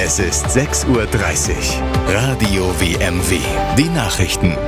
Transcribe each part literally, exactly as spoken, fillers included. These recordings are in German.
Es ist sechs Uhr dreißig. Radio W M W. Die Nachrichten.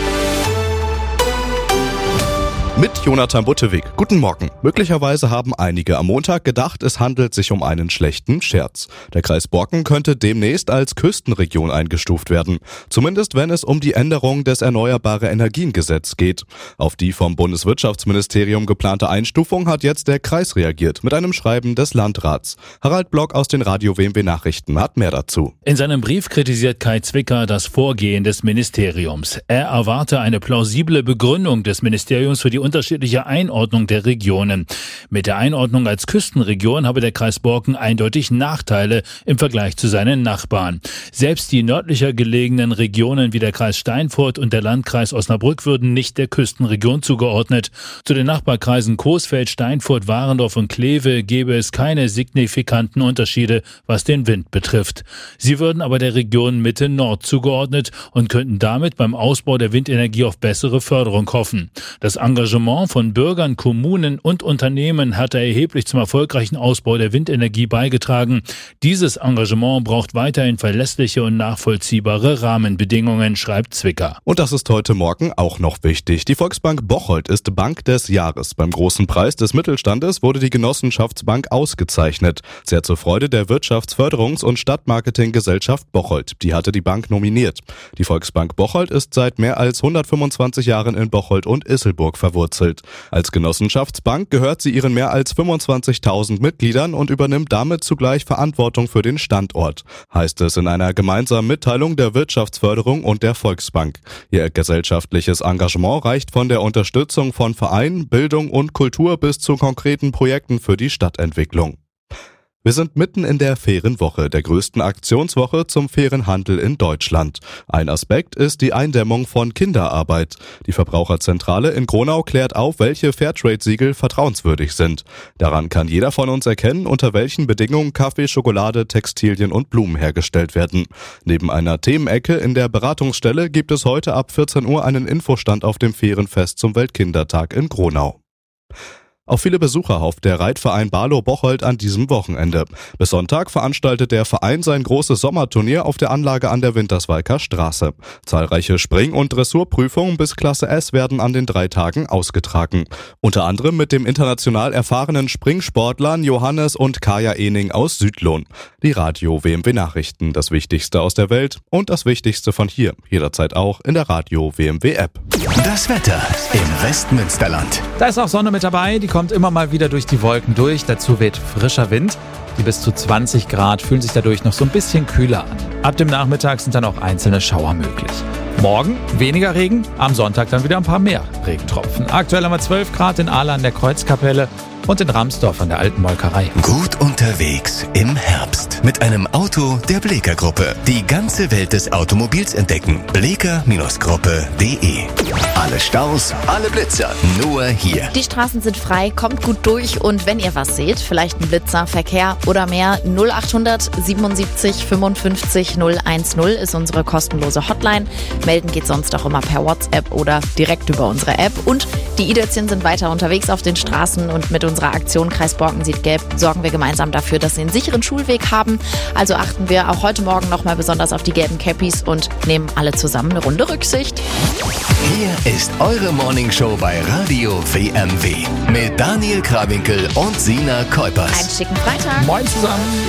Mit Jonathan Buttewig. Guten Morgen. Möglicherweise haben einige am Montag gedacht, es handelt sich um einen schlechten Scherz. Der Kreis Borken könnte demnächst als Küstenregion eingestuft werden. Zumindest wenn es um die Änderung des Erneuerbare-Energien-Gesetz geht. Auf die vom Bundeswirtschaftsministerium geplante Einstufung hat jetzt der Kreis reagiert mit einem Schreiben des Landrats. Harald Block aus den Radio W M W Nachrichten hat mehr dazu. In seinem Brief kritisiert Kai Zwicker das Vorgehen des Ministeriums. Er erwarte eine plausible Begründung des Ministeriums für die unterschiedliche Einordnung der Regionen. Mit der Einordnung als Küstenregion habe der Kreis Borken eindeutig Nachteile im Vergleich zu seinen Nachbarn. Selbst die nördlicher gelegenen Regionen wie der Kreis Steinfurt und der Landkreis Osnabrück würden nicht der Küstenregion zugeordnet. Zu den Nachbarkreisen Coesfeld, Steinfurt, Warendorf und Kleve gäbe es keine signifikanten Unterschiede, was den Wind betrifft. Sie würden aber der Region Mitte-Nord zugeordnet und könnten damit beim Ausbau der Windenergie auf bessere Förderung hoffen. Das Engagement von Bürgern, Kommunen und Unternehmen hat erheblich zum erfolgreichen Ausbau der Windenergie beigetragen. Dieses Engagement braucht weiterhin verlässliche und nachvollziehbare Rahmenbedingungen, schreibt Zwicker. Und das ist heute Morgen auch noch wichtig. Die Volksbank Bocholt ist Bank des Jahres. Beim großen Preis des Mittelstandes wurde die Genossenschaftsbank ausgezeichnet. Sehr zur Freude der Wirtschaftsförderungs- und Stadtmarketinggesellschaft Bocholt. Die hatte die Bank nominiert. Die Volksbank Bocholt ist seit mehr als hundertfünfundzwanzig Jahren in Bocholt und Isselburg verwurzelt. Als Genossenschaftsbank gehört sie ihren mehr als fünfundzwanzigtausend Mitgliedern und übernimmt damit zugleich Verantwortung für den Standort, heißt es in einer gemeinsamen Mitteilung der Wirtschaftsförderung und der Volksbank. Ihr gesellschaftliches Engagement reicht von der Unterstützung von Vereinen, Bildung und Kultur bis zu konkreten Projekten für die Stadtentwicklung. Wir sind mitten in der Ferienwoche, der größten Aktionswoche zum fairen Handel in Deutschland. Ein Aspekt ist die Eindämmung von Kinderarbeit. Die Verbraucherzentrale in Gronau klärt auf, welche Fairtrade-Siegel vertrauenswürdig sind. Daran kann jeder von uns erkennen, unter welchen Bedingungen Kaffee, Schokolade, Textilien und Blumen hergestellt werden. Neben einer Themenecke in der Beratungsstelle gibt es heute ab vierzehn Uhr einen Infostand auf dem Ferienfest zum Weltkindertag in Gronau. Auf viele Besucher hofft der Reitverein Barlow Bocholt an diesem Wochenende. Bis Sonntag veranstaltet der Verein sein großes Sommerturnier auf der Anlage an der Winterswalker Straße. Zahlreiche Spring- und Dressurprüfungen bis Klasse S werden an den drei Tagen ausgetragen. Unter anderem mit dem international erfahrenen Springsportlern Johannes und Kaya Ening aus Südlohn. Die Radio W M W Nachrichten, das Wichtigste aus der Welt und das Wichtigste von hier. Jederzeit auch in der Radio W M W App. Das Wetter im Westmünsterland. Da ist auch Sonne mit dabei, die kommt immer mal wieder durch die Wolken durch. Dazu weht frischer Wind. Die bis zu zwanzig Grad fühlen sich dadurch noch so ein bisschen kühler an. Ab dem Nachmittag sind dann auch einzelne Schauer möglich. Morgen weniger Regen, am Sonntag dann wieder ein paar mehr Regentropfen. Aktuell haben wir zwölf Grad in Ahle an der Kreuzkapelle und in Ramsdorf an der alten Molkerei. Gut unterwegs im Herbst mit einem Auto der Bleeker Gruppe. Die ganze Welt des Automobils entdecken. bleeker Gruppe punkt de. Alle Staus, alle Blitzer, nur hier. Die Straßen sind frei, kommt gut durch und wenn ihr was seht, vielleicht ein Blitzer, Verkehr oder mehr, null achthundert siebenundsiebzig fünfundfünfzig null eins null ist unsere kostenlose Hotline. Melden geht sonst auch immer per WhatsApp oder direkt über unsere App. Und die I-Dötzchen sind weiter unterwegs auf den Straßen und mit unserer Aktion Kreis Borken sieht gelb sorgen wir gemeinsam dafür, dass sie einen sicheren Schulweg haben. Also achten wir auch heute Morgen nochmal besonders auf die gelben Cappies und nehmen alle zusammen eine Runde Rücksicht. Hier ist eure Morningshow bei Radio W M W mit Daniel Krawinkel und Sina Kuipers. Einen schicken Freitag. Moin zusammen.